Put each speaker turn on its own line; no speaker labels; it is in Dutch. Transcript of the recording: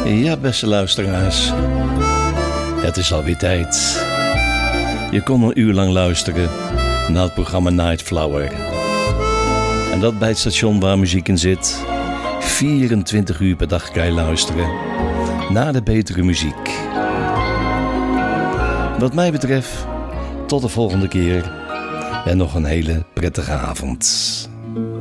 Ja, beste luisteraars, het is alweer tijd. Je kon een uur lang luisteren naar het programma Night Flower. En dat bij het station waar muziek in zit. 24 uur per dag kan je luisteren naar de betere muziek. Wat mij betreft, tot de volgende keer en nog een hele prettige avond.